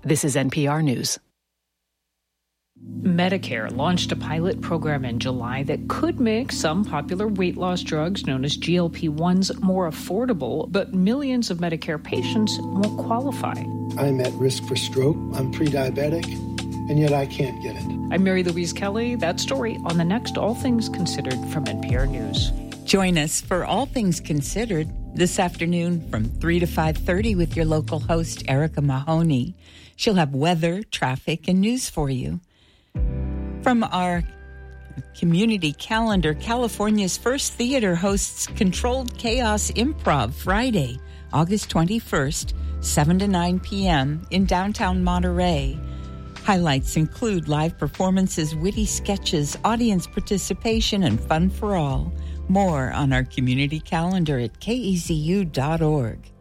This is NPR News. Medicare launched a pilot program in July that could make some popular weight loss drugs known as GLP-1s more affordable, but millions of Medicare patients won't qualify. I'm at risk for stroke. I'm pre-diabetic, and yet I can't get it. I'm Mary Louise Kelly. That story on the next All Things Considered from NPR News. Join us for All Things Considered this afternoon from 3 to 5:30 with your local host, Erica Mahoney. She'll have weather, traffic, and news for you. From our community calendar, California's First Theater hosts Controlled Chaos Improv Friday, August 21st, 7 to 9 p.m. in downtown Monterey. Highlights include live performances, witty sketches, audience participation, and fun for all. More on our community calendar at kezu.org.